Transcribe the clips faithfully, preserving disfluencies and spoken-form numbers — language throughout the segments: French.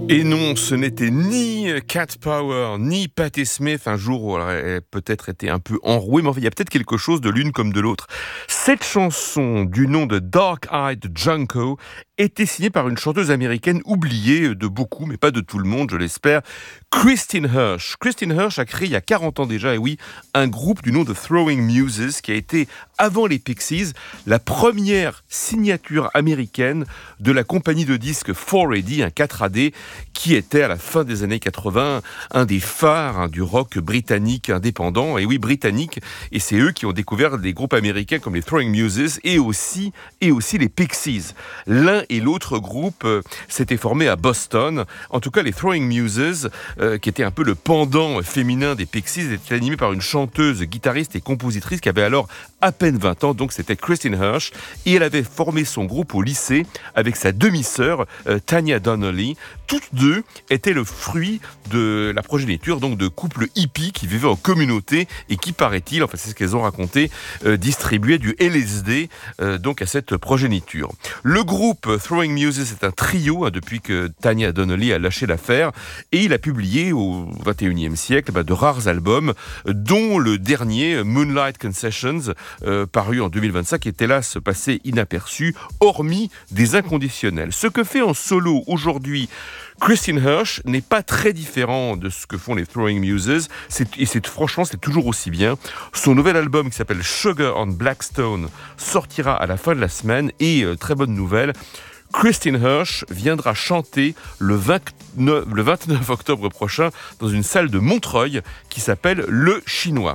Et non, ce n'était ni Cat Power, ni Patti Smith, un jour où elle aurait peut-être été un peu enrouée, mais enfin, il y a peut-être quelque chose de l'une comme de l'autre. Cette chanson, du nom de Dark Eyed Junko, était signée par une chanteuse américaine oubliée de beaucoup, mais pas de tout le monde, je l'espère, Christine Hirsch. Christine Hirsch a créé il y a quarante ans déjà, et oui, un groupe du nom de Throwing Muses, qui a été, avant les Pixies, la première signature américaine de la compagnie de disques four A D, un quatre A D, qui était à la fin des années quatre-vingts un des phares hein, du rock britannique indépendant, et oui, britannique, et c'est eux qui ont découvert des groupes américains comme les Throwing Muses et aussi, et aussi les Pixies. L'un et l'autre groupe euh, s'étaient formés à Boston. En tout cas, les Throwing Muses, euh, qui étaient un peu le pendant féminin des Pixies, étaient animés par une chanteuse, guitariste et compositrice qui avait alors à peine vingt ans, donc c'était Christine Hirsch, et elle avait formé son groupe au lycée avec sa demi-sœur euh, Tanya Donnelly. Toutes deux étaient le fruit de la progéniture donc de couples hippies qui vivaient en communauté et qui, paraît-il, enfin c'est ce qu'elles ont raconté, euh, distribuaient du L S D euh, donc à cette progéniture. Le groupe Throwing Muses est un trio hein, depuis que Tanya Donnelly a lâché l'affaire, et il a publié au vingt et unième siècle bah, de rares albums, dont le dernier Moonlight Concessions, euh, paru en deux mille vingt-cinq, qui est hélas passé inaperçu, hormis des inconditionnels. Ce que fait en solo aujourd'hui Christine Hirsch n'est pas très différent de ce que font les Throwing Muses, c'est, et c'est, franchement c'est toujours aussi bien. Son nouvel album qui s'appelle Sugar on Blackstone sortira à la fin de la semaine, et euh, très bonne nouvelle, Christine Hirsch viendra chanter le, vingt-neuf, le vingt-neuf octobre prochain dans une salle de Montreuil qui s'appelle Le Chinois.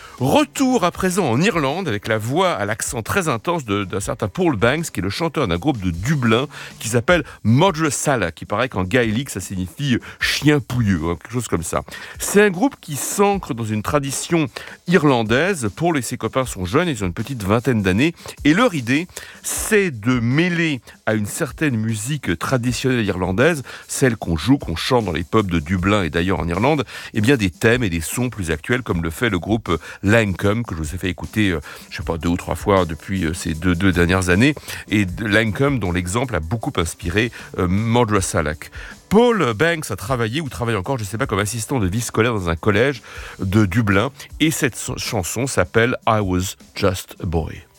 Retour à présent en Irlande avec la voix à l'accent très intense de, d'un certain Paul Banks, qui est le chanteur d'un groupe de Dublin qui s'appelle Modra Sala, qui paraît qu'en gaélique ça signifie chien pouilleux, hein, quelque chose comme ça. C'est un groupe qui s'ancre dans une tradition irlandaise. Paul et ses copains sont jeunes, ils ont une petite vingtaine d'années, et leur idée c'est de mêler à une certaine musique traditionnelle irlandaise, celle qu'on joue, qu'on chante dans les pubs de Dublin et d'ailleurs en Irlande, eh bien des thèmes et des sons plus actuels, comme le fait le groupe Lankum, que je vous ai fait écouter, euh, je sais pas, deux ou trois fois depuis euh, ces deux, deux dernières années, et Lankum, dont l'exemple a beaucoup inspiré euh, Modra Salak. Paul Banks a travaillé, ou travaille encore, je ne sais pas, comme assistant de vie scolaire dans un collège de Dublin, et cette chanson s'appelle I Was Just a Boy.